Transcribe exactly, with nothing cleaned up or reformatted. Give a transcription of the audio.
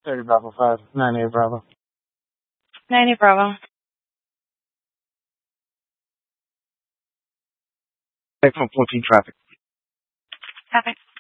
thirty Bravo five, nine eight Bravo. nine eight Bravo. From fourteen traffic. Traffic.